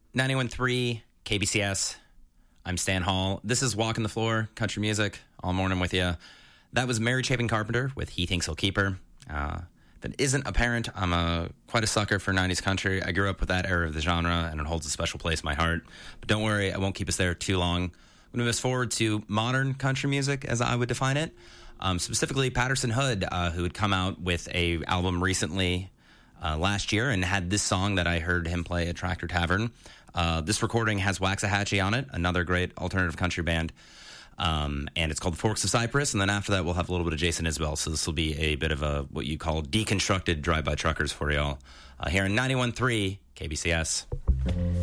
91.3 KBCS. I'm Stan Hall. This is Walking the Floor, country music, all morning with you. That was Mary Chapin Carpenter with He Thinks He'll Keep Her. That isn't apparent. I'm quite a sucker for 90s country. I grew up with that era of the genre, and it holds a special place in my heart. But don't worry, I won't keep us there too long. I'm going to move us forward to modern country music, as I would define it. Specifically, Patterson Hood, who had come out with a album recently last year and had this song that I heard him play at Tractor Tavern. This recording has Waxahachie on it, another great alternative country band. And it's called Forks of Cypress. And then after that, we'll have a little bit of Jason Isbell. So this will be a bit of a what you call deconstructed drive-by truckers for y'all here in 91.3 KBCS.